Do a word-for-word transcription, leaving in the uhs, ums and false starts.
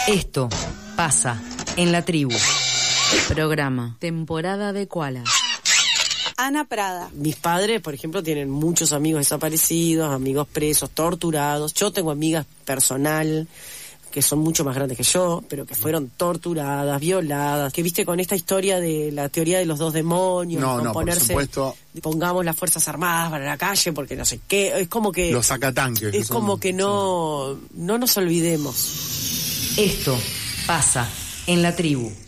Esto pasa en la tribu. Programa, temporada de Koala. Ana Prada. Mis padres, por ejemplo, tienen muchos amigos desaparecidos, amigos presos, torturados. Yo tengo amigas personal que son mucho más grandes que yo, pero que fueron torturadas, violadas, que viste con esta historia de la teoría de los dos demonios, no, con no, ponerse, por supuesto, pongamos las fuerzas armadas para la calle porque no sé qué, es como que los sacatanques, es como son, que no, no nos olvidemos. Esto pasa en la tribu.